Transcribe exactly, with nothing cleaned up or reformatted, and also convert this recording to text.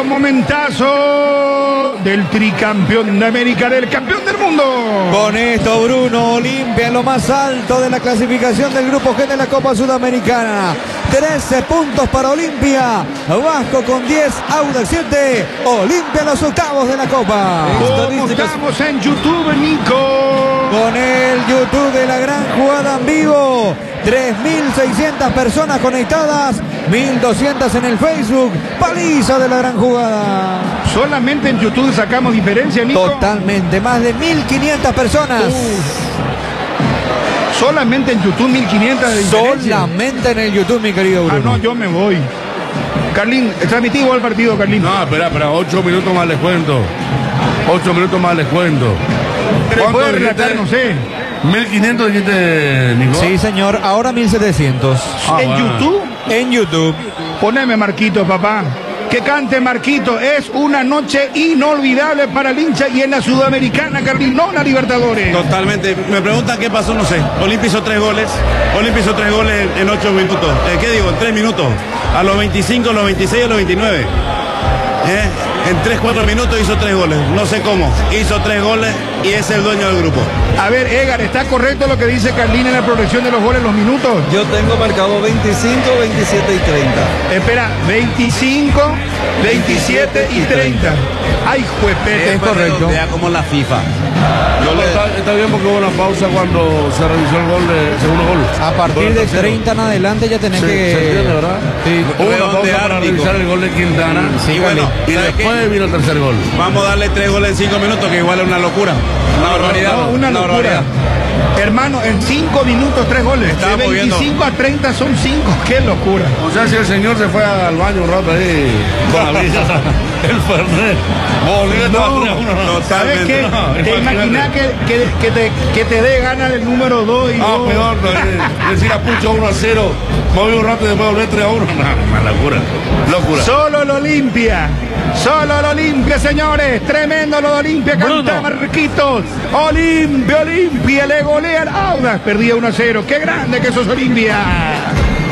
momento, momentazo del tricampeón de América, del campeón del mundo. Con esto, Bruno, Olimpia en lo más alto de la clasificación del Grupo G de la Copa Sudamericana. trece puntos para Olimpia, Vasco con diez, Audax siete, Olimpia en los octavos de la Copa. ¿Cómo estamos en YouTube, Nico? Con el YouTube de La Gran Jugada en vivo, tres mil seiscientas personas conectadas, mil doscientas en el Facebook, paliza de La Gran Jugada. ¿Solamente en YouTube sacamos diferencia, Nico? Totalmente, más de mil quinientas personas. Uf. Solamente en YouTube mil quinientas de diferencia. Solamente en el YouTube, mi querido Bruno. Ah, no, yo me voy. Carlín, transmitivo el partido, Carlín. No, espera, espera, ocho minutos más les cuento. Ocho minutos más les cuento. Pero puede relatar, no sé. mil quinientos dijiste, Nico. Sí, señor, ahora mil setecientos. Ah, ¿en bueno. YouTube? En YouTube. Poneme Marquito, papá. Que cante Marquito. Es una noche inolvidable para el hincha y en la Sudamericana, Carlín, no en la Libertadores. Totalmente. Me preguntan qué pasó, no sé. Olimpia hizo tres goles. Olimpia hizo tres goles en ocho minutos. Eh, ¿Qué digo? En tres minutos. A los veinticinco, a los veintiséis, a los veintinueve. ¿Eh? En tres, cuatro minutos hizo tres goles. No sé cómo. Hizo tres goles y es el dueño del grupo. A ver, Edgar, ¿está correcto lo que dice Carlín en la progresión de los goles, los minutos? Yo tengo marcado veinticinco, veintisiete y treinta. Espera, veinticinco, veintisiete y treinta. Ay, juepete. Es correcto. Ya como la FIFA. No, le... está, está bien porque hubo una pausa cuando se revisó el gol de segundo gol. A partir de treinta en adelante ya tenés sí, que... ¿se entiende, verdad? Sí. Hubo una pausa para revisar el gol de Quintana. Sí, bueno. Y después qué? vino el tercer gol. Vamos a darle tres goles en cinco minutos, que igual es una locura. Una barbaridad. No, una, una locura. Barbaridad. Hermano, en cinco minutos tres goles. Estaba de veinticinco moviendo. a treinta son cinco. ¡Qué locura! O sea, si el señor se fue al baño un rato ahí con la brisa, el Fernet. No, ¿sabes qué? No, te imaginas que, que, que, te, que te dé gana el número dos y Ah, dos. peor, no, decir a Pucho uno a cero, moví un rato y después volver tres a uno. No, una locura, locura. Solo lo Olimpia. Solo lo Olimpia, señores. Tremendo lo de Olimpia. Canta Marquitos. Olimpia, Olimpia. Le golea al Audax. Perdía uno a cero. ¡Qué grande que sos, Olimpia!